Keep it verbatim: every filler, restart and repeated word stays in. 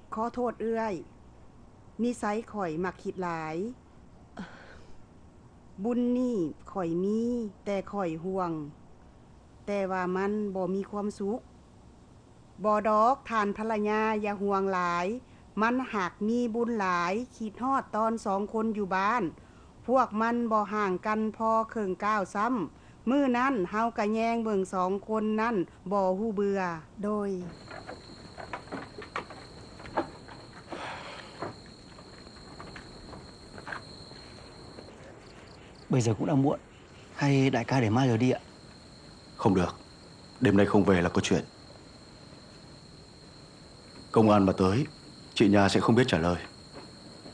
ขอโทษเอื้อยนิสัยข่อยมักคิดหลาย บุญนี่ข่อยมีแต่ข่อยห่วง แต่ว่ามันบ่มีความสุขบ่ดอกท่านภรรยาอย่าห่วงหลาย มันหากมีบุญหลายคิดฮอดตอนสองคนอยู่บ้าน พวกมันบ่ห่างกันพอครึ่งก้าวซ้ำมื้อนั้นเฮาก็แยงเบิ่งสองคนนั้นบ่ฮู้เบื่อโดย Bây giờ cũng đã muộn. Hay đại ca để mai rồi đi ạ? Không được. Đêm nay không về là có chuyện. Công an mà tới, chị nhà sẽ không biết trả lời.